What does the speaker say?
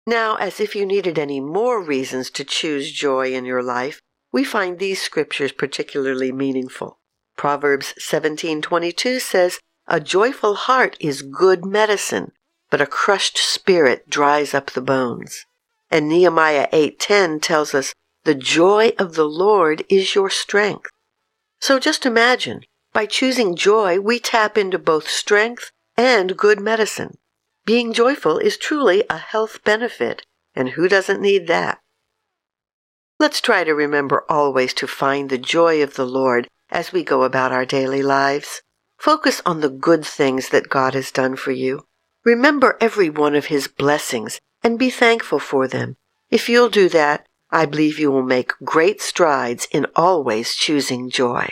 Now, as if you needed any more reasons to choose joy in your life, we find these scriptures particularly meaningful. Proverbs 17:22 says, "A joyful heart is good medicine, but a crushed spirit dries up the bones." And Nehemiah 8:10 tells us, "The joy of the Lord is your strength." So just imagine, by choosing joy, we tap into both strength and good medicine. Being joyful is truly a health benefit, and who doesn't need that? Let's try to remember always to find the joy of the Lord as we go about our daily lives. Focus on the good things that God has done for you. Remember every one of His blessings and be thankful for them. If you'll do that, I believe you will make great strides in always choosing joy.